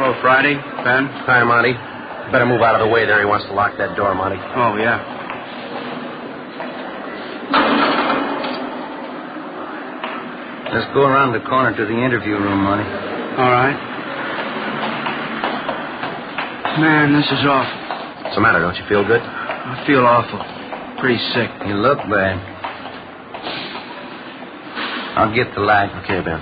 Hello, Friday. Ben? Hi, Monty. Better move out of the way there. He wants to lock that door, Monty. Oh, yeah. Let's go around the corner to the interview room, Monty. All right. Man, this is awful. What's the matter? Don't you feel good? I feel awful. Pretty sick. You look bad. I'll get the light. Okay, Ben.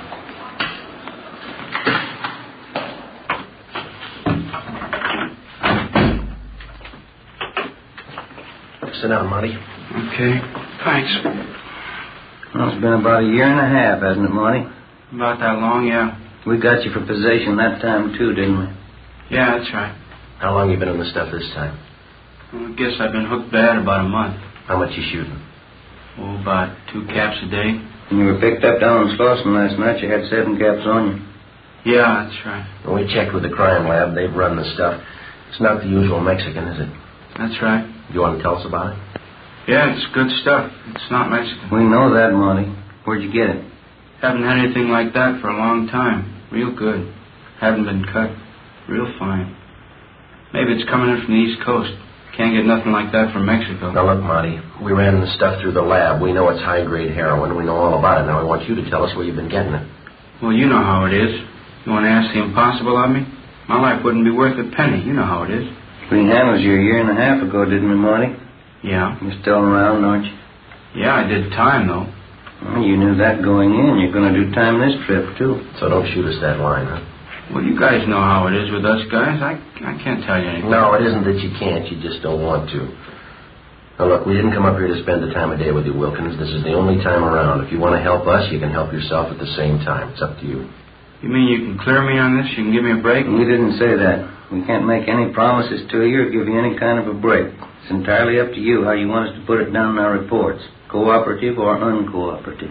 Sit down, Monty. Okay. Thanks. Well, it's been about a year and a half, hasn't it, Monty? About that long, yeah. We got you for possession that time, too, didn't we? Yeah, that's right. How long you been in the stuff this time? Well, I guess I've been hooked bad about a month. How much you shooting? Oh, about 2 caps a day. When you were picked up down in Slauson last night, you had 7 caps on you. Yeah, that's right. When we checked with the crime lab, they've run the stuff. It's not the usual Mexican, is it? That's right. You want to tell us about it? Yeah, it's good stuff. It's not Mexican. We know that, Monty. Where'd you get it? Haven't had anything like that for a long time. Real good. Haven't been cut. Real fine. Maybe it's coming in from the East Coast. Can't get nothing like that from Mexico. Now, look, Monty, we ran the stuff through the lab. We know it's high-grade heroin. We know all about it. Now, I want you to tell us where you've been getting it. Well, you know how it is. You want to ask the impossible of me? My life wouldn't be worth a penny. You know how it is. We handled you a year and a half ago, didn't we, Monty? Yeah. You're still around, aren't you? Yeah, I did time, though. Well, you knew that going in. You're going to do time this trip, too. So don't shoot us that line, huh? Well, you guys know how it is with us guys. I can't tell you anything. No, it isn't that you can't. You just don't want to. Now, look, we didn't come up here to spend the time of day with you, Wilkins. This is the only time around. If you want to help us, you can help yourself at the same time. It's up to you. You mean you can clear me on this? You can give me a break? We didn't say that. We can't make any promises to you or give you any kind of a break. It's entirely up to you how you want us to put it down in our reports. Cooperative or uncooperative.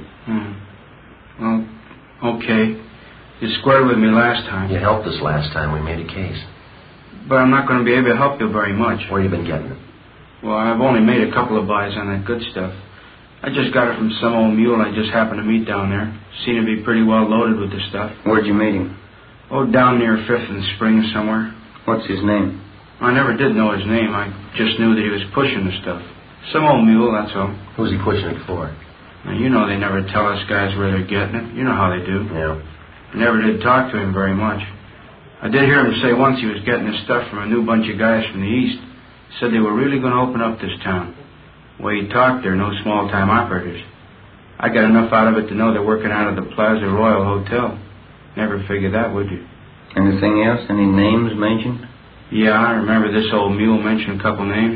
Well, okay. You squared with me last time. You helped us last time. We made a case. But I'm not going to be able to help you very much. Where you been getting it? Well, I've only made a couple of buys on that good stuff. I just got it from some old mule I just happened to meet down there. Seemed to be pretty well loaded with the stuff. Where'd you meet him? Oh, down near 5th and Spring somewhere. What's his name? I never did know his name. I just knew that he was pushing the stuff. Some old mule, that's all. Who's he pushing it for? Now, you know they never tell us guys where they're getting it. You know how they do. Yeah. I never did talk to him very much. I did hear him say once he was getting his stuff from a new bunch of guys from the East. Said they were really going to open up this town. The way he talked, they're no small-time operators. I got enough out of it to know they're working out of the Plaza Royal Hotel. Never figured that, would you? Anything else? Any names mentioned? Yeah, I remember this old mule mentioned a couple names.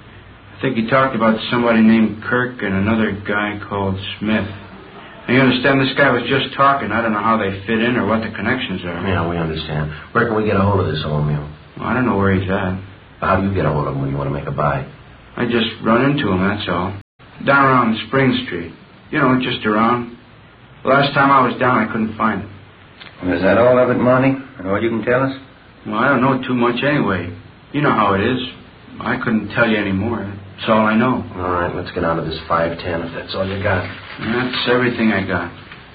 I think he talked about somebody named Kirk and another guy called Smith. Now, you understand, this guy was just talking. I don't know how they fit in or what the connections are. Yeah, we understand. Where can we get a hold of this old mule? Well, I don't know where he's at. How do you get a hold of him when you want to make a buy? I just run into him, that's all. Down around Spring Street. You know, just around. The last time I was down, I couldn't find him. Well, is that all of it, Monty? All you can tell us? Well, I don't know too much anyway. You know how it is. I couldn't tell you any more. That's all I know. All right, let's get on to this 510 if that's all you got. And that's everything I got.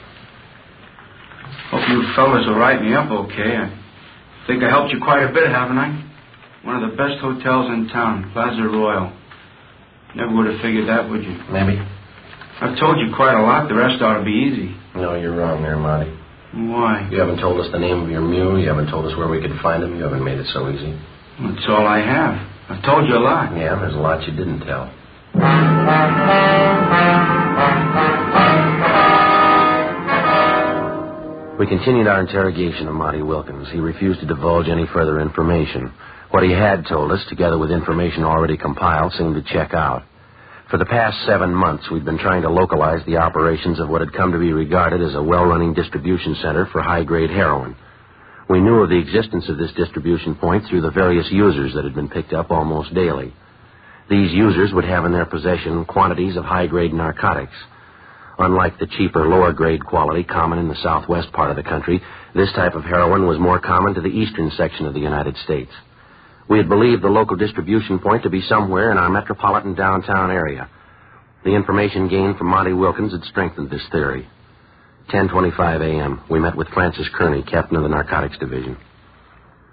Hope you fellas will write me up okay. I think I helped you quite a bit, haven't I? One of the best hotels in town, Plaza Royal. Never would have figured that, would you? Maybe. I've told you quite a lot. The rest ought to be easy. No, you're wrong there, Monty. Why? You haven't told us the name of your mule. You haven't told us where we could find him. You haven't made it so easy. That's all I have. I've told you a lot. Yeah, there's a lot you didn't tell. We continued our interrogation of Monty Wilkins. He refused to divulge any further information. What he had told us, together with information already compiled, seemed to check out. For the past 7 months, we'd been trying to localize the operations of what had come to be regarded as a well-running distribution center for high-grade heroin. We knew of the existence of this distribution point through the various users that had been picked up almost daily. These users would have in their possession quantities of high-grade narcotics. Unlike the cheaper, lower-grade quality common in the southwest part of the country, this type of heroin was more common to the eastern section of the United States. We had believed the local distribution point to be somewhere in our metropolitan downtown area. The information gained from Monty Wilkins had strengthened this theory. 10:25 a.m., we met with Francis Kearney, captain of the Narcotics Division.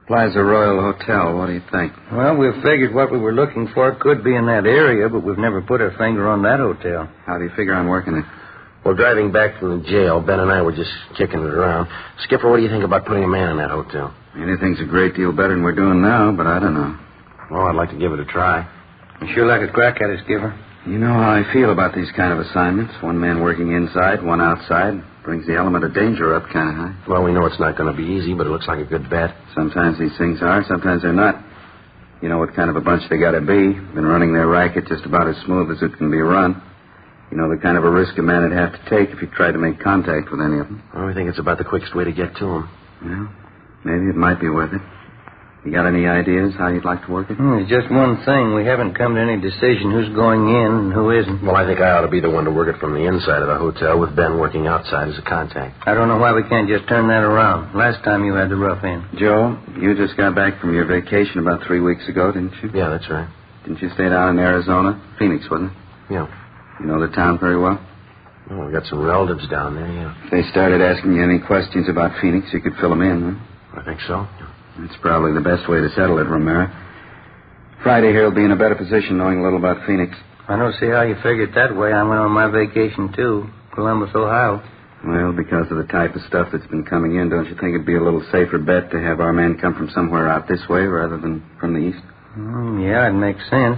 Plaza Royal Hotel. What do you think? Well, we've figured what we were looking for could be in that area, but we've never put our finger on that hotel. How do you figure on working it? Well, driving back from the jail, Ben and I were just kicking it around. Skipper, what do you think about putting a man in that hotel? Anything's a great deal better than we're doing now, but I don't know. Well, I'd like to give it a try. You sure like a crack at it, Skipper? You know how I feel about these kind of assignments. One man working inside, one outside. Brings the element of danger up kind of high. Well, we know it's not going to be easy, but it looks like a good bet. Sometimes these things are, sometimes they're not. You know what kind of a bunch they got to be. Been running their racket just about as smooth as it can be run. You know the kind of a risk a man would have to take if he tried to make contact with any of them. Well, we think it's about the quickest way to get to them. Well, maybe it might be worth it. You got any ideas how you'd like to work it? There's just one thing. We haven't come to any decision who's going in and who isn't. Well, I think I ought to be the one to work it from the inside of the hotel with Ben working outside as a contact. I don't know why we can't just turn that around. Last time you had the rough end. Joe, you just got back from your vacation about 3 weeks ago, didn't you? Yeah, that's right. Didn't you stay down in Arizona? Phoenix, wasn't it? Yeah. You know the town very well? Well, we got some relatives down there, yeah. If they started asking you any questions about Phoenix, you could fill them in, huh? I think so. That's probably the best way to settle it, Romero. Friday here will be in a better position knowing a little about Phoenix. I don't see how you figured that way. I went on my vacation, too. Columbus, Ohio. Well, because of the type of stuff that's been coming in, don't you think it'd be a little safer bet to have our men come from somewhere out this way rather than from the east? Yeah, it makes sense.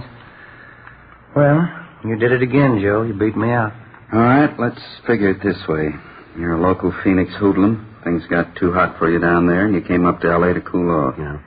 Well, you did it again, Joe. You beat me out. All right, let's figure it this way. You're a local Phoenix hoodlum. Things got too hot for you down there, and you came up to L.A. to cool off. Yeah.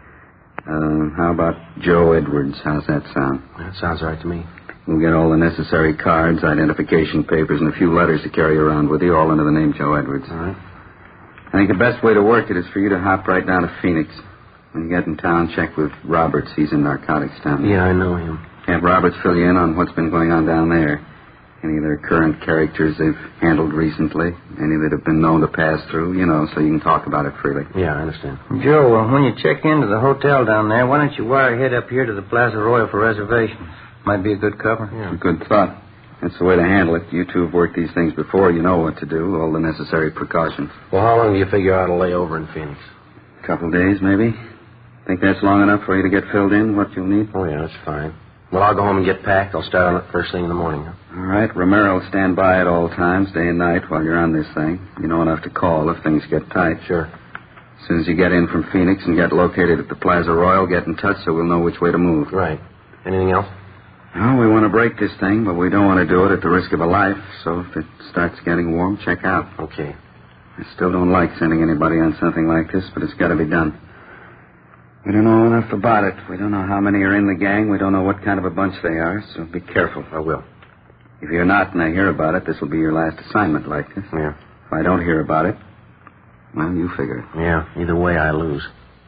How about Joe Edwards? How's that sound? That sounds all right to me. We'll get all the necessary cards, identification papers, and a few letters to carry around with you, all under the name Joe Edwards. All right. I think the best way to work it is for you to hop right down to Phoenix. When you get in town, check with Roberts. He's in narcotics down there. Yeah, I know him. Have Roberts fill you in on what's been going on down there. Any of their current characters they've handled recently. Any that have been known to pass through, you know, so you can talk about it freely. Yeah, I understand. Joe, when you check into the hotel down there, why don't you wire ahead up here to the Plaza Royal for reservations? Might be a good cover. Yeah. A good thought. That's the way to handle it. You two have worked these things before. You know what to do, all the necessary precautions. Well, how long do you figure out to lay over in Phoenix? A couple of days, maybe. Think that's long enough for you to get filled in, what you'll need? Oh, yeah, that's fine. Well, I'll go home and get packed. I'll start on it first thing in the morning. Huh? All right. Romero will stand by at all times, day and night, while you're on this thing. You know enough to call if things get tight. Sure. As soon as you get in from Phoenix and get located at the Plaza Royal, get in touch so we'll know which way to move. Right. Anything else? Well, we want to break this thing, but we don't want to do it at the risk of a life. So if it starts getting warm, check out. Okay. I still don't like sending anybody on something like this, but it's got to be done. We don't know enough about it. We don't know how many are in the gang. We don't know what kind of a bunch they are, so be careful. I will. If you're not and I hear about it, this will be your last assignment like this. Yeah. If I don't hear about it, well, you figure it. Yeah, either way I lose.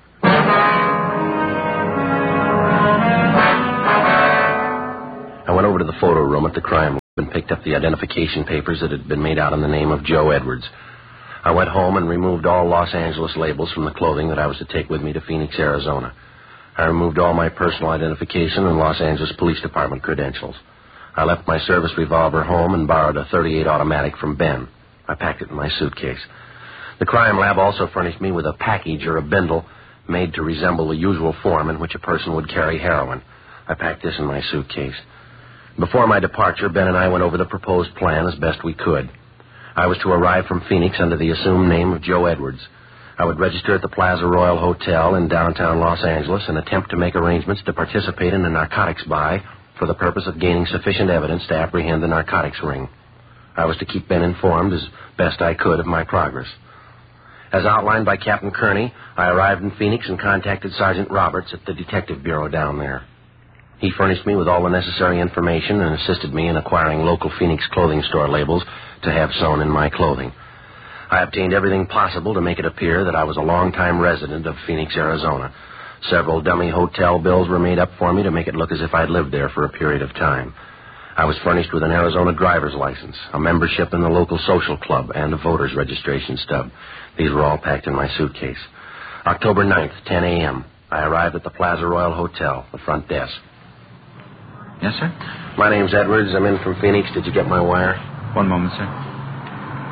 I went over to the photo room at the crime lab and picked up the identification papers that had been made out in the name of Joe Edwards. I went home and removed all Los Angeles labels from the clothing that I was to take with me to Phoenix, Arizona. I removed all my personal identification and Los Angeles Police Department credentials. I left my service revolver home and borrowed a .38 automatic from Ben. I packed it in my suitcase. The crime lab also furnished me with a package or a bindle made to resemble the usual form in which a person would carry heroin. I packed this in my suitcase. Before my departure, Ben and I went over the proposed plan as best we could. I was to arrive from Phoenix under the assumed name of Joe Edwards. I would register at the Plaza Royal Hotel in downtown Los Angeles and attempt to make arrangements to participate in a narcotics buy for the purpose of gaining sufficient evidence to apprehend the narcotics ring. I was to keep Ben informed as best I could of my progress. As outlined by Captain Kearney, I arrived in Phoenix and contacted Sergeant Roberts at the Detective Bureau down there. He furnished me with all the necessary information and assisted me in acquiring local Phoenix clothing store labels to have sewn in my clothing. I obtained everything possible to make it appear that I was a long-time resident of Phoenix, Arizona. Several dummy hotel bills were made up for me to make it look as if I'd lived there for a period of time. I was furnished with an Arizona driver's license, a membership in the local social club, and a voter's registration stub. These were all packed in my suitcase. October 9th, 10 a.m. I arrived at the Plaza Royal Hotel, the front desk. Yes, sir? My name's Edwards. I'm in from Phoenix. Did you get my wire? One moment, sir.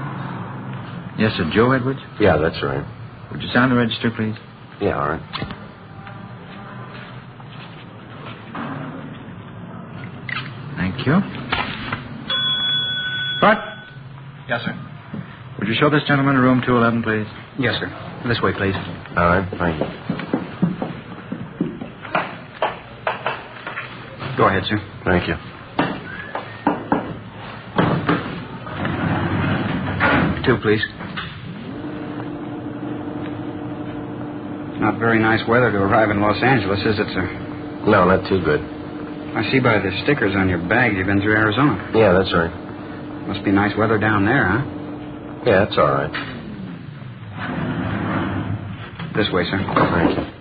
Yes, sir. Joe Edwards? Yeah, that's right. Would you sign the register, please? Yeah, all right. Thank you. Bart? Yes, sir. Would you show this gentleman to room 211, please? Yes, sir. This way, please. All right, thank you. Go ahead, sir. Thank you. 2, please. Not very nice weather to arrive in Los Angeles, is it, sir? No, not too good. I see by the stickers on your bag you've been through Arizona. Yeah, that's right. Must be nice weather down there, huh? Yeah, that's all right. This way, sir. Thank you.